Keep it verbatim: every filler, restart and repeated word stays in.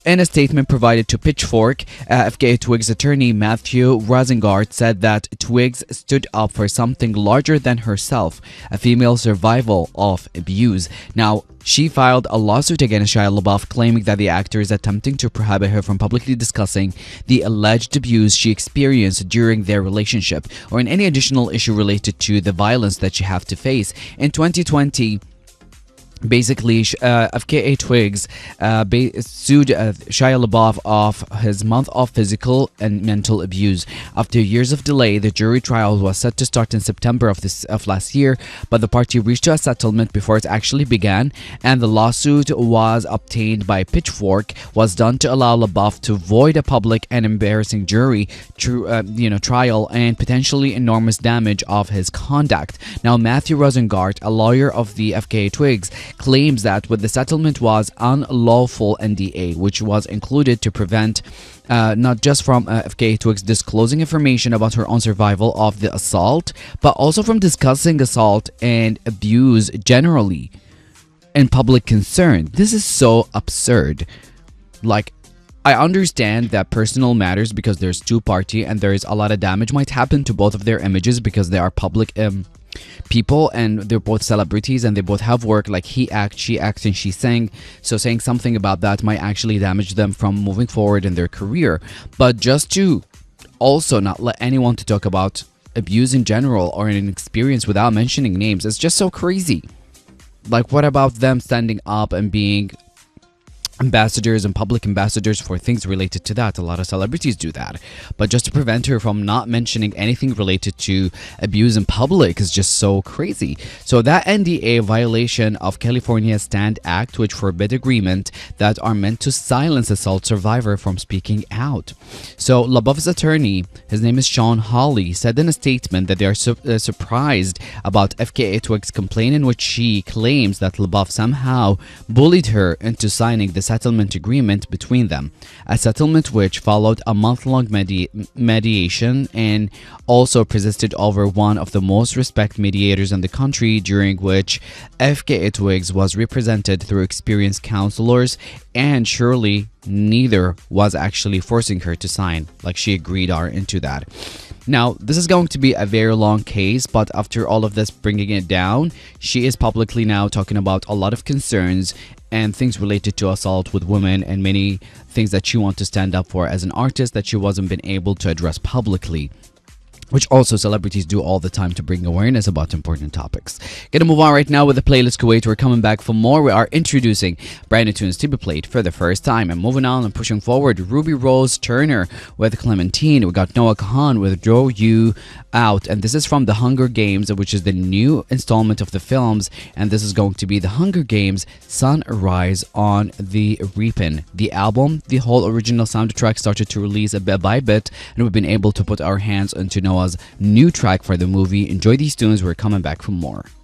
In a statement provided to Pitchfork, uh, F K A Twigs attorney Matthew Rosengart said that Twigs stood up for something larger than herself, a female survival of abuse. Now, she filed a lawsuit against Shia LaBeouf claiming that the actor is attempting to prohibit her from publicly discussing the alleged abuse she experienced during their relationship or in any additional issue related to the violence that she had to face. In twenty twenty, basically, uh, F K A Twigs uh, ba- sued uh, Shia LaBeouf of his month of physical and mental abuse. After years of delay, the jury trial was set to start in September of this of last year, but the party reached a settlement before it actually began, and the lawsuit was obtained by Pitchfork was done to allow LaBeouf to void a public and embarrassing jury tr- uh, you know, trial and potentially enormous damage of his conduct. Now, Matthew Rosengart, a lawyer of the F K A Twigs, claims that with the settlement was unlawful N D A, which was included to prevent uh, not just from uh, F K A Twigs disclosing information about her own survival of the assault, but also from discussing assault and abuse generally in public concern. This is so absurd. Like, I understand that personal matters because there's two party and there is a lot of damage might happen to both of their images because they are public um, people and they're both celebrities and they both have work, like he acts, she acts, and she sang. So saying something about that might actually damage them from moving forward in their career. But just to also not let anyone to talk about abuse in general or an experience without mentioning names is just so crazy. Like, what about them standing up and being ambassadors and public ambassadors for things related to that? A lot of celebrities do that, but just to prevent her from not mentioning anything related to abuse in public is just so crazy. So that N D A violation of California's STAND Act, which forbid agreement that are meant to silence assault survivor from speaking out. So LaBeouf's attorney, his name is Sean Hawley, said in a statement that they are su- uh, surprised about F K A Twigs' complaint in which she claims that LaBeouf somehow bullied her into signing the settlement agreement between them, a settlement which followed a month-long medi- mediation and also persisted over one of the most respected mediators in the country, during which F K A Twigs was represented through experienced counselors, and surely neither was actually forcing her to sign, like she agreed are into that. Now, this is going to be a very long case, but after all of this bringing it down, she is publicly now talking about a lot of concerns and things related to assault with women and many things that she wants to stand up for as an artist that she wasn't been able to address publicly, which also celebrities do all the time to bring awareness about important topics. Gonna move on right now with the playlist Kuwait. We're coming back for more. We are introducing brand new tunes to be played for the first time. And moving on and pushing forward, Ruby Rose Turner with Clementine. We got Noah Kahan with Draw You Out. And this is from The Hunger Games, which is the new installment of the films. And this is going to be The Hunger Games Sunrise on the Reaping. The album, the whole original soundtrack started to release a bit by bit, and we've been able to put our hands into Noah new track for the movie. Enjoy these tunes. We're coming back for more.